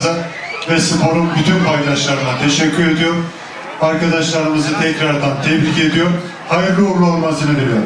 arkadaşlarımıza ve sporun bütün paydaşlarına teşekkür ediyorum. Arkadaşlarımızı tekrardan tebrik ediyorum. Hayırlı uğurlu olmasını diliyorum.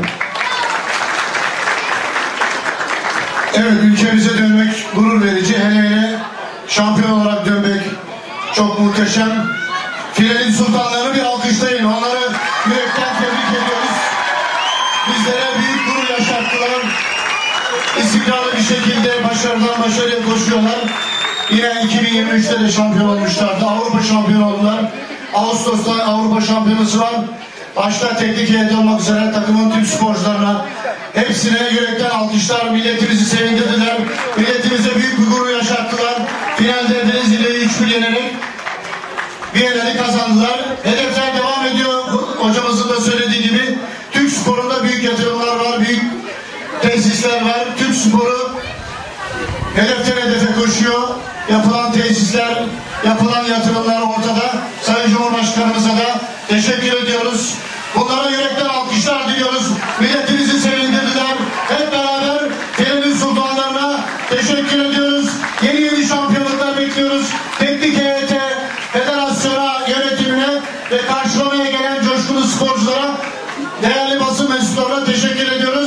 Evet, ülkemize dönmek gurur verici. Hele hele şampiyon olarak dönmek çok muhteşem. Filenin sultanlarını bir alkışlayın. Onları yürekten tebrik ediyoruz. Bizlere büyük gurur yaşattılar. İstikrarlı bir şekilde başarıdan başarıya koşuyorlar. Yine 2023'te de şampiyon olmuşlardı. Avrupa şampiyonu oldular. Ağustos'ta Avrupa şampiyonası var. Başta teknik heyet olmak üzere takımın tüm sporcularına hepsine yürekten alkışlar. Milletimizi sevindirdiler. Milletimize büyük bir gurur yaşattılar. Finalde Denizli'yi 3-1 yenerek Viyana'yı kazandılar. Hedefler devam ediyor. Hocamızın da söylediği gibi Türk sporunda büyük yatırımlar var. Büyük tesisler var. Türk sporu hedeften hedefe koşuyor. Yapılan tesisler, yapılan yatırımlar ortada. Sayın Cumhurbaşkanımıza da teşekkür ediyoruz. Bunlara yürekten alkışlar diliyoruz. Milletimizi sevindirdiler. Hep beraber Filenin sultanlarına teşekkür ediyoruz. Yeni şampiyonluklar bekliyoruz. Teknik heyete, federasyona, yönetimine ve karşılamaya gelen coşkulu sporculara, değerli basın mensuplarına teşekkür ediyoruz.